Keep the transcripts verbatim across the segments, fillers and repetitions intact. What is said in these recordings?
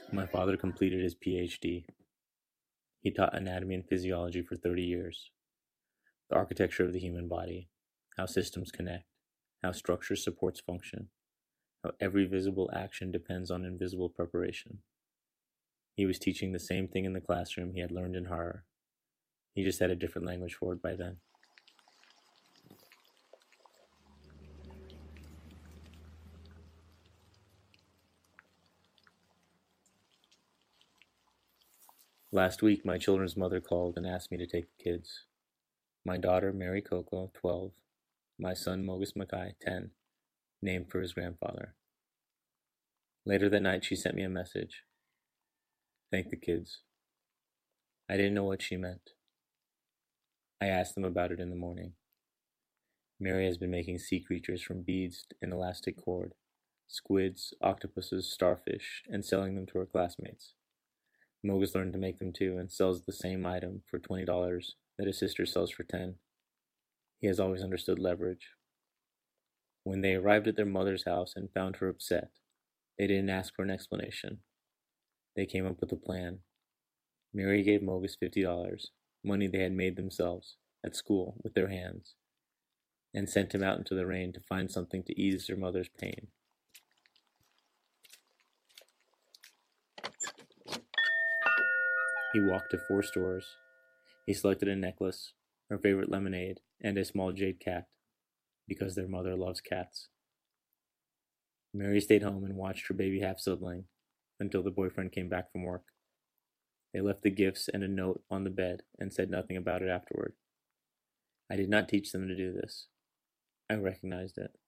My father completed his P H D. He taught anatomy and physiology for thirty years. The architecture of the human body, how systems connect, how structure supports function, how every visible action depends on invisible preparation. He was teaching the same thing in the classroom he had learned in horror. He just had a different language for it by then. Last week, my children's mother called and asked me to take the kids. My daughter, Mary Coco, twelve, my son, Mogus Mackay, ten, named for his grandfather. Later that night, she sent me a message. Thank the kids. I didn't know what she meant. I asked them about it in the morning. Mary has been making sea creatures from beads and elastic cord, squids, octopuses, starfish, and selling them to her classmates. Mogus learned to make them too and sells the same item for twenty dollars that his sister sells for ten dollars. He has always understood leverage. When they arrived at their mother's house and found her upset, they didn't ask for an explanation. They came up with a plan. Mary gave Mogus fifty dollars, money they had made themselves, at school, with their hands, and sent him out into the rain to find something to ease their mother's pain. He walked to four stores. He selected a necklace, her favorite lemonade, and a small jade cat, because their mother loves cats. Mary stayed home and watched her baby half-sibling until the boyfriend came back from work. They left the gifts and a note on the bed and said nothing about it afterward. I did not teach them to do this. I recognized it.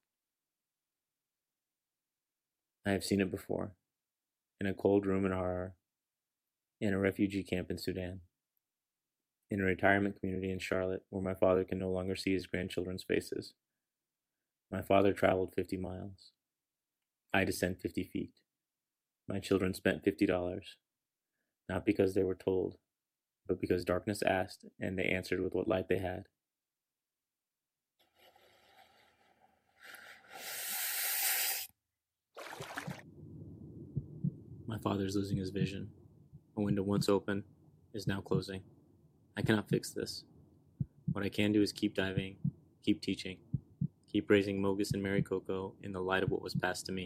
I have seen it before, in a cold room in Harare, in a refugee camp in Sudan, in a retirement community in Charlotte where my father can no longer see his grandchildren's faces. My father traveled fifty miles. I descend fifty feet. My children spent fifty dollars, not because they were told, but because darkness asked and they answered with what light they had. My father is losing his vision. A window once open is now closing. I cannot fix this. What I can do is keep diving, keep teaching, keep raising Mogus and Mary Coco in the light of what was passed to me.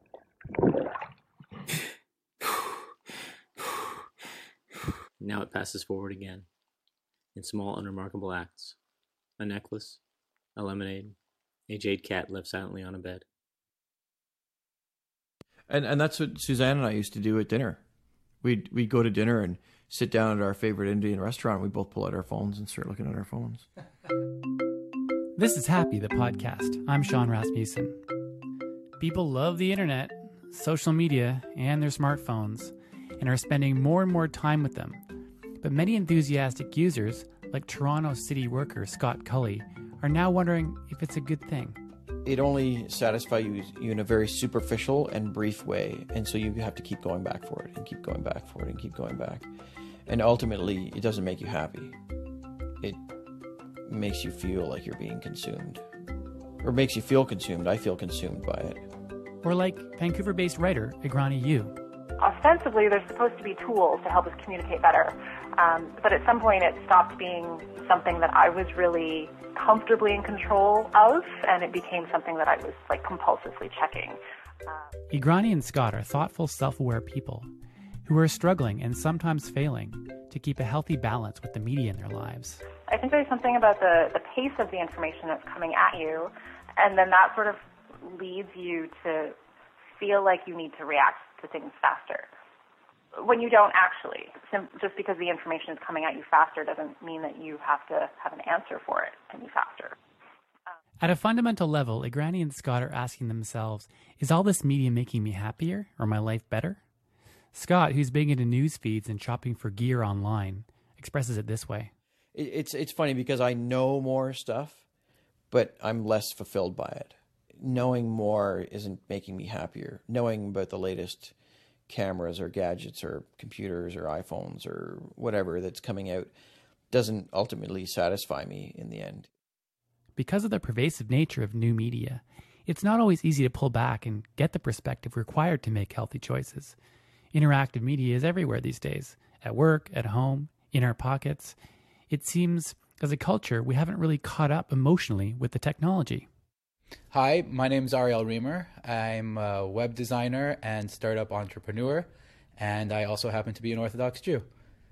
Now it passes forward again, in small, unremarkable acts. A necklace, a lemonade, a jade cat left silently on a bed. And and that's what Suzanne and I used to do at dinner. We'd, we'd go to dinner and sit down at our favorite Indian restaurant. We both pull out our phones and start looking at our phones. This is Happy, the podcast. I'm Sean Rasmussen. People love the internet, social media, and their smartphones, and are spending more and more time with them. But many enthusiastic users, like Toronto city worker Scott Cully, are now wondering if it's a good thing. It only satisfies you, you in a very superficial and brief way, and so you have to keep going back for it, and keep going back for it, and keep going back. And ultimately, it doesn't make you happy. It makes you feel like you're being consumed. Or makes you feel consumed. I feel consumed by it. Or like Vancouver-based writer Igrani Yu. Ostensibly, they're supposed to be tools to help us communicate better. Um, but at some point, it stopped being something that I was really comfortably in control of, and it became something that I was like compulsively checking. Uh, Igrani and Scott are thoughtful, self-aware people who are struggling and sometimes failing to keep a healthy balance with the media in their lives. I think there's something about the, the pace of the information that's coming at you, and then that sort of leads you to feel like you need to react to things faster, when you don't actually. Just because the information is coming at you faster doesn't mean that you have to have an answer for it any faster. At a fundamental level, Igrani and Scott are asking themselves, is all this media making me happier or my life better? Scott, who's big into news feeds and shopping for gear online, expresses it this way. It's, it's funny because I know more stuff, but I'm less fulfilled by it. Knowing more isn't making me happier. Knowing about the latest cameras or gadgets or computers or iPhones or whatever that's coming out doesn't ultimately satisfy me in the end. Because of the pervasive nature of new media, it's not always easy to pull back and get the perspective required to make healthy choices. Interactive media is everywhere these days, at work, at home, in our pockets. It seems, as a culture, we haven't really caught up emotionally with the technology. Hi, my name is Ariel Reamer. I'm a web designer and startup entrepreneur, and I also happen to be an Orthodox Jew.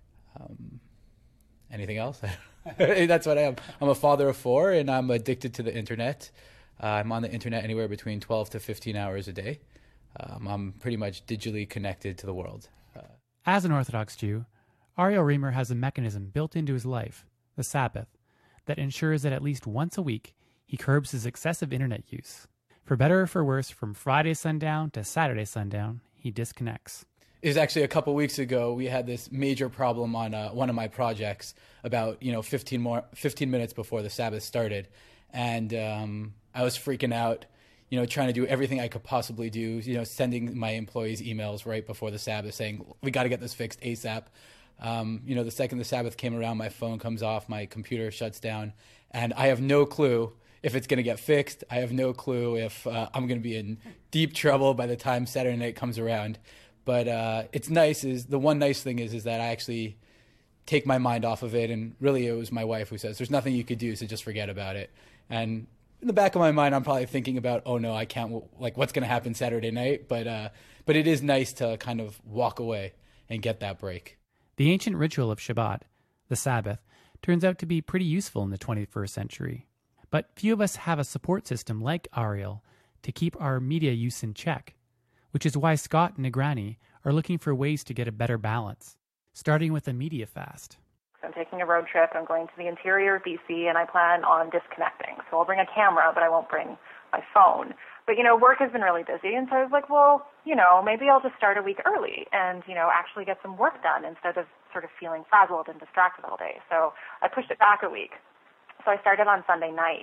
Um, anything else? That's what I am. I'm a father of four, and I'm addicted to the internet. Uh, I'm on the internet anywhere between twelve to fifteen hours a day. Um, I'm pretty much digitally connected to the world. Uh, As an Orthodox Jew, Ariel Reamer has a mechanism built into his life, the Sabbath, that ensures that at least once a week, he curbs his excessive internet use. For better or for worse, from Friday sundown to Saturday sundown, he disconnects. It was actually a couple weeks ago, we had this major problem on uh, one of my projects about, you know, fifteen more, fifteen minutes before the Sabbath started. And um, I was freaking out, you know, trying to do everything I could possibly do, you know, sending my employees emails right before the Sabbath saying, we got to get this fixed ASAP. Um, you know, the second the Sabbath came around, my phone comes off, my computer shuts down, and I have no clue if it's going to get fixed. I have no clue if uh, I'm going to be in deep trouble by the time Saturday night comes around. But uh, it's nice is the one nice thing is is that I actually take my mind off of it. And really, it was my wife who says, there's nothing you could do, so just forget about it. And in the back of my mind, I'm probably thinking about, oh, no, I can't, like, what's going to happen Saturday night? But uh, but it is nice to kind of walk away and get that break. The ancient ritual of Shabbat, the Sabbath, turns out to be pretty useful in the twenty-first century. But few of us have a support system like Ariel to keep our media use in check, which is why Scott and Negrani are looking for ways to get a better balance, starting with a media fast. I'm taking a road trip. I'm going to the interior of B C, and I plan on disconnecting. So I'll bring a camera, but I won't bring my phone. But, you know, work has been really busy, and so I was like, well, you know, maybe I'll just start a week early and, you know, actually get some work done instead of sort of feeling frazzled and distracted all day. So I pushed it back a week. So I started on Sunday night,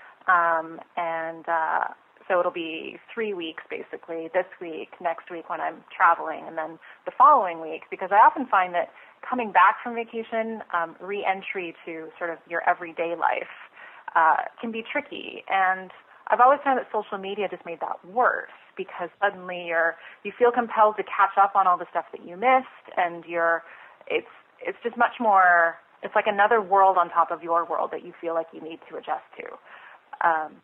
um, and uh, so it'll be three weeks, basically, this week, next week when I'm traveling, and then the following week, because I often find that coming back from vacation, um, re-entry to sort of your everyday life uh, can be tricky. And I've always found that social media just made that worse, because suddenly you're you feel compelled to catch up on all the stuff that you missed, and you're it's it's just much more. It's like another world on top of your world that you feel like you need to adjust to. Um,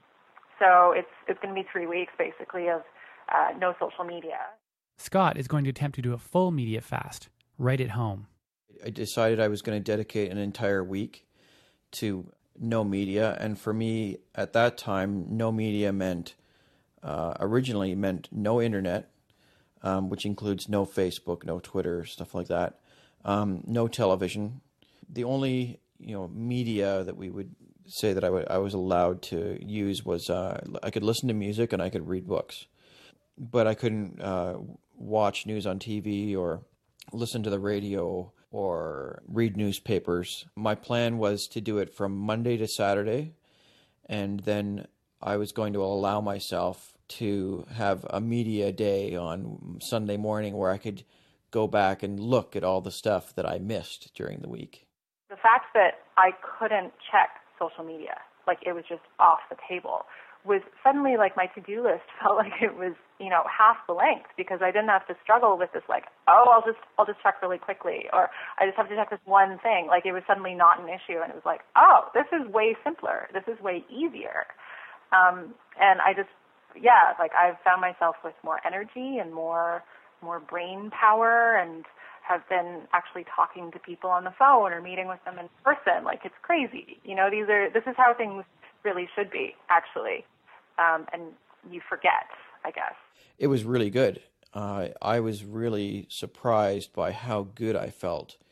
so it's it's going to be three weeks basically of uh, no social media. Scott is going to attempt to do a full media fast right at home. I decided I was going to dedicate an entire week to no media, and for me at that time, no media meant uh, originally meant no internet, um, which includes no Facebook, no Twitter, stuff like that, um, no television. The only you know media that we would say that I, w- I was allowed to use was uh, I could listen to music and I could read books, but I couldn't uh, watch news on T V or listen to the radio or read newspapers. My plan was to do it from Monday to Saturday, and then I was going to allow myself to have a media day on Sunday morning where I could go back and look at all the stuff that I missed during the week. The fact that I couldn't check social media, like it was just off the table, was suddenly like my to-do list felt like it was, you know, half the length, because I didn't have to struggle with this like, oh, I'll just I'll just check really quickly, or I just have to check this one thing. Like it was suddenly not an issue, and it was like, oh, this is way simpler. This is way easier. Um, and I just, yeah, like I've found myself with more energy and more more brain power, and have been actually talking to people on the phone or meeting with them in person. Like it's crazy. You know, these are this is how things really should be, actually. Um, and you forget, I guess. It was really good. Uh, I was really surprised by how good I felt